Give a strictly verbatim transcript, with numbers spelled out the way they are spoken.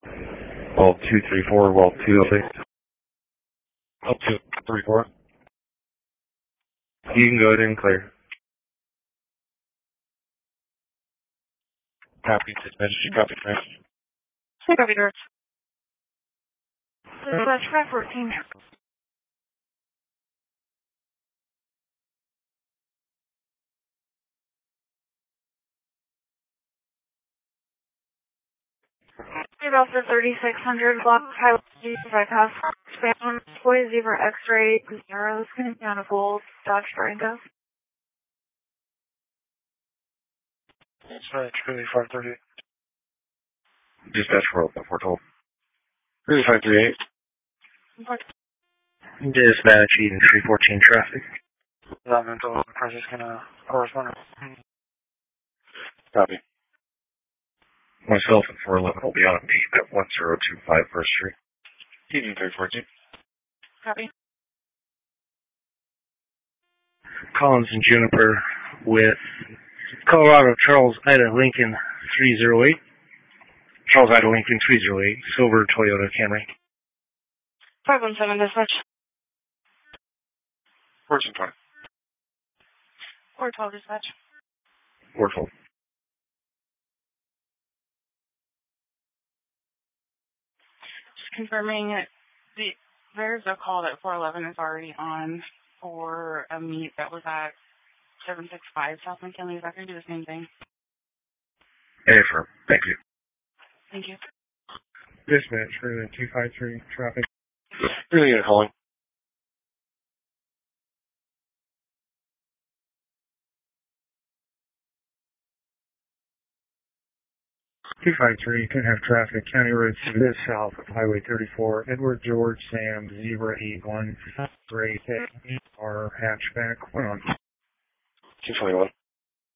Well, two three four, well, two oh six. Oh, two three four. You can go ahead and clear. Copy, dispatch, copy, copy. Copy, Dirk. Dispatch five fourteen. Delta thirty-six hundred, block highway bypass, span, Boy Zebra X-ray, zero, skinning down a full, Dodge Durango. That's right, thirty-five thirty-eight. Dispatch for open, four twelve. thirty-five thirty-eight. Dispatch, Eden three fourteen traffic. That mental press is gonna correspond. Copy. Myself and four eleven will be on a beat at one zero two five First Street. Eden three fourteen. Copy. Collins and Juniper with Colorado Charles Ida Lincoln three zero eight. Charles Ida Lincoln three zero eight. Silver Toyota Camry. five one seven, dispatch. fourteen twenty. four twelve, dispatch. four twelve. Just confirming it. The, there's a call that four eleven is already on for a meet that was at seven six five South McKinley. Is that going to do the same thing? A firm. Thank you. Thank you. Dispatch for the two five three traffic. Really good calling. two five three, can have traffic, County Road six south of Highway thirty-four, Edward George Sam Zebra eight one, Gray R hatchback, one on. two twenty-one.